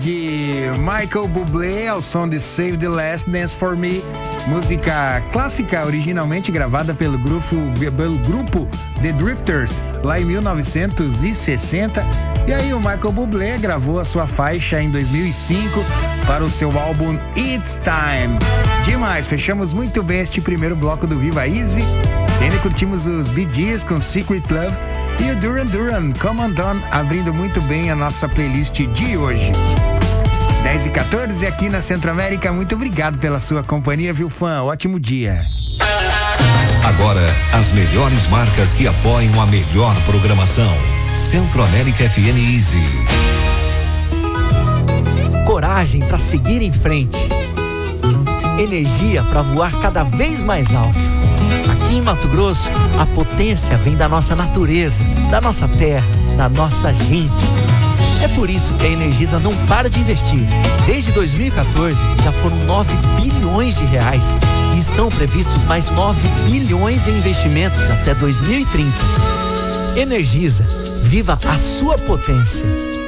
De Michael Bublé ao som de Save the Last Dance for Me, música clássica originalmente gravada pelo grupo The Drifters lá em 1960. E aí o Michael Bublé gravou a sua faixa em 2005 para o seu álbum It's Time. Demais, fechamos muito bem este primeiro bloco do Viva Easy. Ainda curtimos os Bee Gees com Secret Love e o Duran Duran, Come On Down, abrindo muito bem a nossa playlist de hoje. 10h14 aqui na Centro-América. Muito obrigado pela sua companhia, viu, fã? Ótimo dia. Agora, as melhores marcas que apoiam a melhor programação. Centro-América FM Easy. Coragem para seguir em frente. Energia para voar cada vez mais alto. Aqui em Mato Grosso, a potência vem da nossa natureza, da nossa terra, da nossa gente. É por isso que a Energisa não para de investir. Desde 2014, já foram 9 bilhões de reais e estão previstos mais 9 bilhões em investimentos até 2030. Energisa, viva a sua potência.